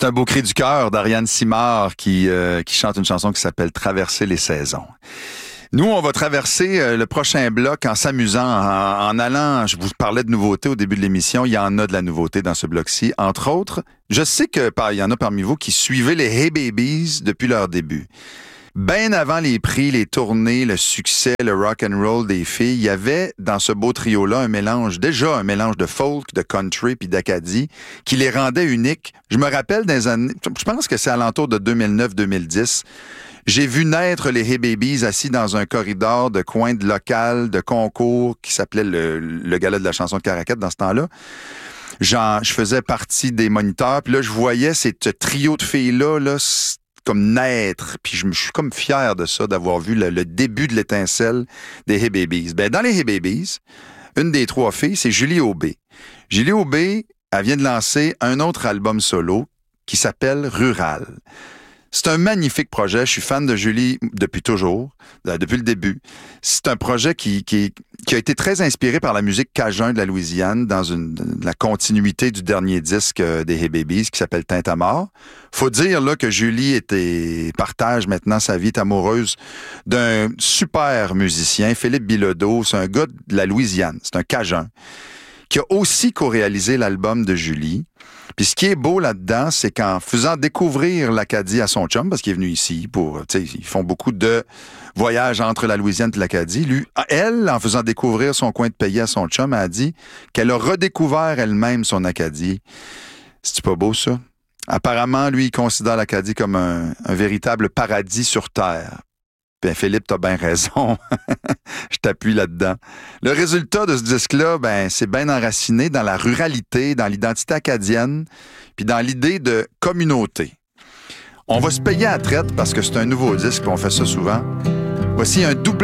C'est un beau cri du cœur d'Ariane Simard qui chante une chanson qui s'appelle « Traverser les saisons ». Nous, on va traverser le prochain bloc en s'amusant, en allant... Je vous parlais de nouveautés au début de l'émission. Il y en a de la nouveauté dans ce bloc-ci. Entre autres, je sais qu'il y en a parmi vous qui suivaient les Hey Babies depuis leur début. Bien avant les prix, les tournées, le succès, le rock and roll des filles, il y avait dans ce beau trio-là un mélange de folk, de country puis d'Acadie qui les rendait uniques. Je me rappelle des années, je pense que c'est alentour de 2009-2010. J'ai vu naître les Hey Babies assis dans un corridor de coin de local, de concours qui s'appelait le gala de la chanson de Caraquette dans ce temps-là. Je faisais partie des moniteurs, puis là, je voyais ce trio de filles-là, comme naître, puis je suis comme fier de ça, d'avoir vu le début de l'étincelle des Hey Babies. Ben, dans les Hey Babies, une des trois filles, c'est Julie Aubé. Julie Aubé, elle vient de lancer un autre album solo qui s'appelle Rural. C'est un magnifique projet. Je suis fan de Julie depuis toujours, depuis le début. C'est un projet qui a été très inspiré par la musique cajun de la Louisiane dans la continuité du dernier disque des Hey Babies qui s'appelle Tintamarre. Faut dire là que Julie partage maintenant sa vie amoureuse d'un super musicien, Philippe Bilodeau. C'est un gars de la Louisiane, c'est un cajun qui a aussi co-réalisé l'album de Julie. Puis ce qui est beau là-dedans, c'est qu'en faisant découvrir l'Acadie à son chum, parce qu'il est venu ici ils font beaucoup de voyages entre la Louisiane et l'Acadie. Elle, en faisant découvrir son coin de pays à son chum, elle a dit qu'elle a redécouvert elle-même son Acadie. C'est-tu pas beau, ça? Apparemment, lui, il considère l'Acadie comme un véritable paradis sur Terre. Ben Philippe, t'as bien raison. Je t'appuie là-dedans. Le résultat de ce disque-là, c'est bien enraciné dans la ruralité, dans l'identité acadienne, puis dans l'idée de communauté. On va se payer à la traite parce que c'est un nouveau disque, puis on fait ça souvent. Voici un double